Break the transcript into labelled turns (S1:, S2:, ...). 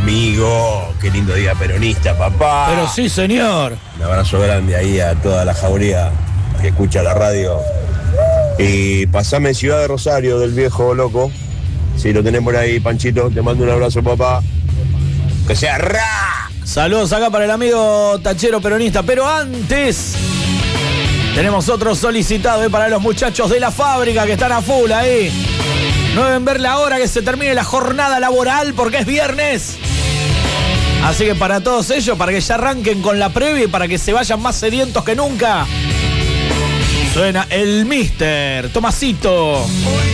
S1: amigo. Qué lindo día peronista, papá.
S2: Pero sí, señor.
S1: Un abrazo grande ahí a toda la jauría que escucha la radio. Y pasame Ciudad de Rosario del viejo loco. Si lo tenés por ahí, Panchito, te mando un abrazo, papá. Que sea ra.
S2: Saludos acá para el amigo tachero peronista. Pero antes, tenemos otro solicitado para los muchachos de la fábrica que están a full ahí. No deben ver la hora que se termine la jornada laboral porque es viernes. Así que para todos ellos, para que ya arranquen con la previa y para que se vayan más sedientos que nunca, suena el Mister Tomasito.